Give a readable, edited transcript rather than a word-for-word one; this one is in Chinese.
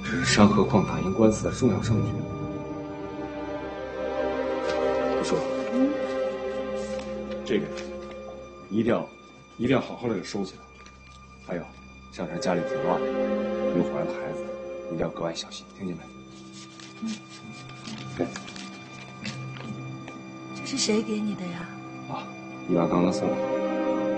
这是山河矿打赢官司的重要证据。我说，这个一定要好好的给收起来。还有，这两天家里挺乱的，你们怀了孩子，一定要格外小心，听见没？给。 这是谁给你的呀？ 啊，你爸刚刚送的。